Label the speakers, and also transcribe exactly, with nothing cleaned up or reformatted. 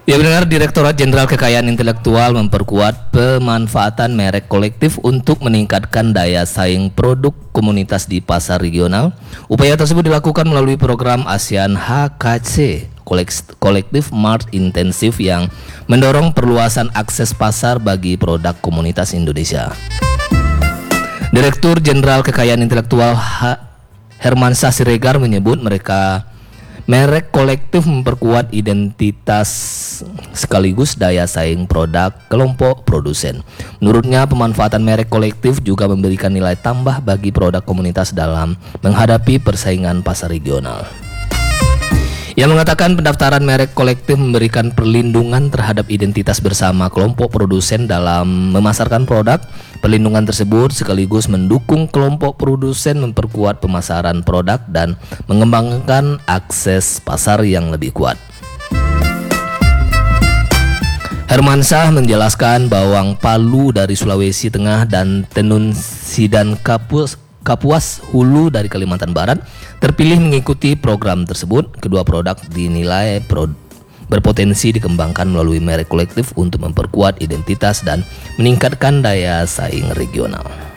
Speaker 1: Ya benar, Direktorat Jenderal Kekayaan Intelektual memperkuat pemanfaatan merek kolektif untuk meningkatkan daya saing produk komunitas di pasar regional. Upaya tersebut dilakukan melalui program ASEAN H K C, Collective Mart Intensive, yang mendorong perluasan akses pasar bagi produk komunitas Indonesia. Direktur Jenderal Kekayaan Intelektual Hermansyah Siregar menyebut mereka merek kolektif memperkuat identitas sekaligus daya saing produk kelompok produsen. Menurutnya, pemanfaatan merek kolektif juga memberikan nilai tambah bagi produk komunitas dalam menghadapi persaingan pasar regional. Ia mengatakan pendaftaran merek kolektif memberikan perlindungan terhadap identitas bersama kelompok produsen dalam memasarkan produk. Perlindungan tersebut sekaligus mendukung kelompok produsen memperkuat pemasaran produk dan mengembangkan akses pasar yang lebih kuat. Hermansyah menjelaskan bawang palu dari Sulawesi Tengah dan tenun sidan Kapuas Kapuas Hulu dari Kalimantan Barat terpilih mengikuti program tersebut. Kedua produk dinilai pro berpotensi dikembangkan melalui merek kolektif untuk memperkuat identitas dan meningkatkan daya saing regional.